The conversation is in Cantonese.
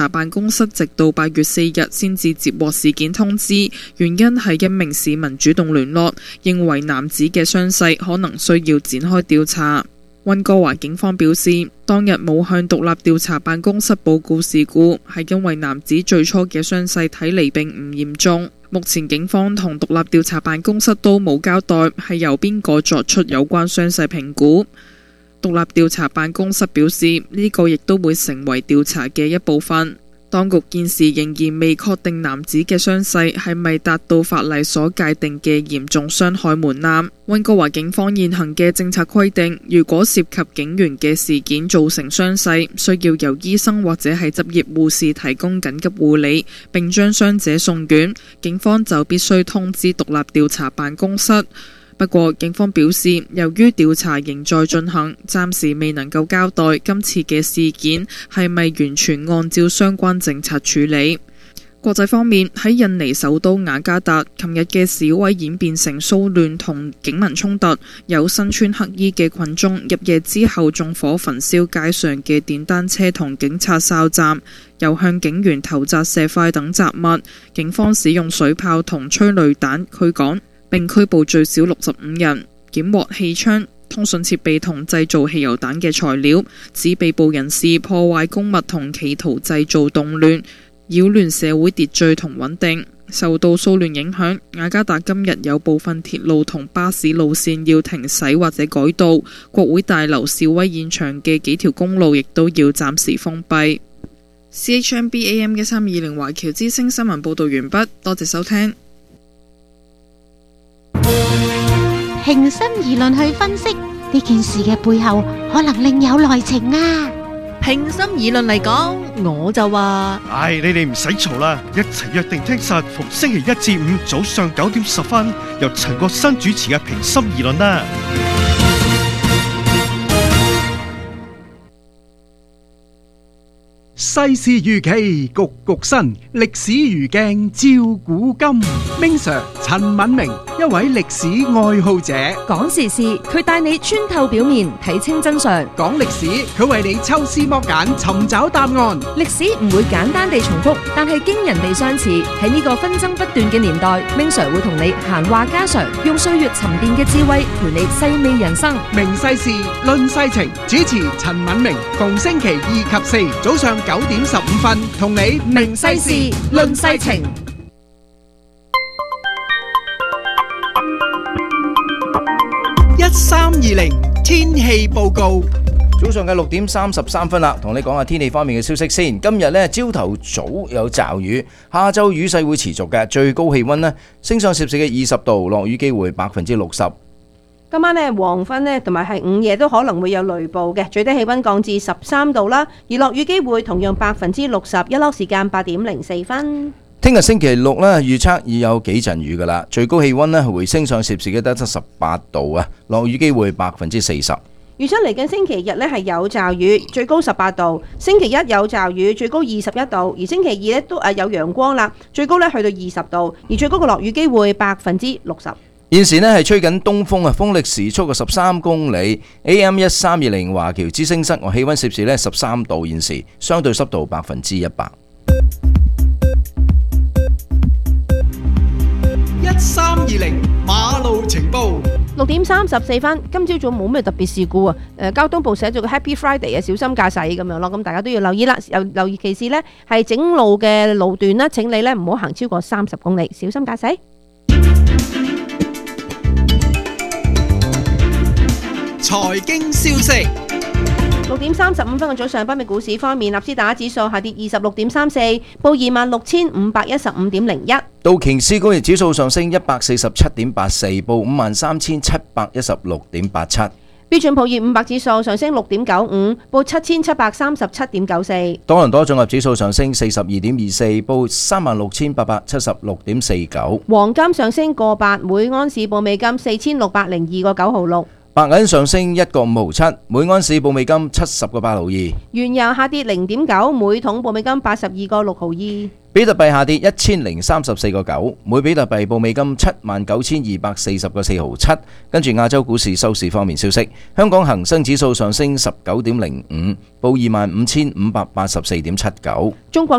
辦公室直到8月4日先至接獲事件通知，原因係一名市民主動聯絡，認為男子嘅傷勢可能需要展開調查。溫哥華警方表示，當日冇向獨立調查辦公室報告事故，係因為男子最初嘅傷勢睇嚟並唔嚴重。目前警方同獨立調查辦公室都冇交代係由邊個作出有關傷勢評估。獨立調查辦公室表示，呢個亦都會成為調查嘅一部分。當局現時仍然未確定男子嘅傷勢係咪達到法例所界定嘅嚴重傷害門檻。溫哥華警方現行嘅政策規定，如果涉及警員嘅事件造成傷勢，需要由醫生或者係執業護士提供緊急護理，並將傷者送院。警方就必須通知獨立調查辦公室。不過，警方表示，由於調查仍在進行，暫時未能夠交代今次嘅事件係咪完全按照相關政策處理。國際方面，喺印尼首都雅加達，琴日嘅示威演變成騷亂同警民衝突，有身穿黑衣嘅群眾入夜之後縱火焚燒街上嘅電單車同警察哨站，又向警員投擲石塊等雜物。警方使用水炮同催淚彈驅趕，並拘捕最少65人，檢獲氣槍、通訊設備同製造汽油彈嘅材料，指被捕人士破壞公物同企圖製造動亂，擾亂社會秩序同穩定。受到騷亂影響，雅加達今日有部分鐵路同巴士路線要停駛或者改道，國會大樓示威現場嘅幾條公路亦都要暫時封閉。CHMB AM1320華僑之聲新聞報導完畢，多謝收聽。 平心而論去分析呢件事嘅背後，可能另有內情啊！ 平心而論嚟講，我就話： 你哋唔使嘈啦，一齊約定聽實逢星期一至五早上9點10分，由陳國新主持嘅平心而論啦。 世事如棋，局局新，歷史如鏡照古今。Ming Sir 陳敏明，一位歷史愛好者， 講時事佢帶你穿透表面睇清真相， 講歷史佢為你抽絲剝繭尋找答案。 歷史唔會簡單地重複，但係驚人地相似。喺呢個紛爭不斷嘅年代，Ming Sir 會同你閒話家常，用歲月沉澱嘅智慧陪你細味人生。 明世事論世情，主持陳敏明，逢星期2及4早上9點15分，同你明世事論世情。 1320天氣報告。 早上嘅6點33分啦，同你講下天氣方面嘅消息先。今日呢，朝頭早有驟雨，下晝雨勢會持續嘅，最高氣溫呢升上攝氏嘅20度，落雨機會60%。 今晚呢，黃昏呢同埋係午夜都可能會有雷暴嘅，最低氣溫降至13度啦，而落雨機會同樣60%，一落時間8點04分。 聽日星期六呢，預測已有幾陣雨噶啦，最高氣溫呢回升上攝氏嘅得18度啊，落雨機會40%。 預測嚟緊星期日呢係有驟雨，最高18度；星期一有驟雨，最高21度；而星期二呢都有陽光啦，最高呢去到20度，而最高嘅落雨機會60%。 現時呢係吹緊東風啊，風力時速嘅13公里。AM1320華僑之聲室外氣溫攝氏呢13度，現時相對濕度100%。 1320馬路情報。 6點34分，今朝早冇咩特別事故啊！交通部寫咗個 Happy Friday 啊，小心駕駛咁樣咯，咁大家都要留意啦。留意其事呢係整路嘅路段啦，請你呢唔好行超過30公里，小心駕駛。 財經消息。 6點35分嘅早上，北美股市方面，納斯達克指數下跌26.34，報26,515.01。 道瓊斯工業指數上升147.84，報53,716.87。 標準普爾500指數上升6.95，報7,737.94。 多倫多綜合指數上升42.24，報36,876.49。 黃金上升個8，每安士報美金4602.9毫6。 白銀上升1個5毫7，每盎司報美金70個8毫2。 原油下跌0.9，每桶報美金82個6毫2。 比特幣下跌1034個9，每比特幣報美金79,240個4毫7。跟住亞洲股市收市方面消息，香港恒生指數上升19.05，報25,584.79。 中國